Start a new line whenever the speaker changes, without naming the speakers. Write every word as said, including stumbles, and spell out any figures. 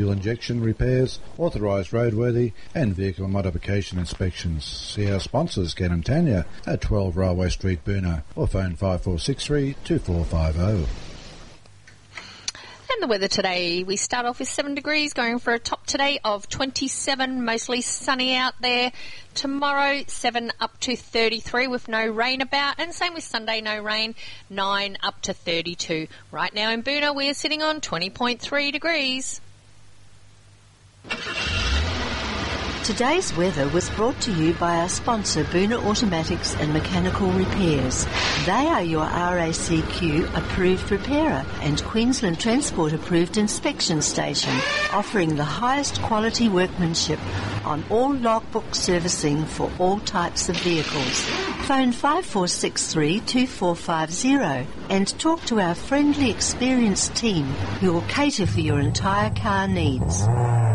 fuel injection repairs, authorised roadworthy and vehicle modification inspections. See our sponsors, Ken and Tanya, at twelve Railway Street, Boonah, or phone five four six three, two four five zero.
And the weather today, we start off with seven degrees, going for a top today of twenty-seven, mostly sunny out there. Tomorrow, seven up to thirty-three with no rain about, and same with Sunday, no rain, nine up to thirty-two. Right now in Boonah, we are sitting on twenty point three degrees.
Today's weather was brought to you by our sponsor, Boonah Automatics and Mechanical Repairs. They are your R A C Q approved repairer and Queensland Transport approved inspection station, offering the highest quality workmanship on all logbook servicing for all types of vehicles. Phone five four six three, two four five zero and talk to our friendly, experienced team who will cater for your entire car needs.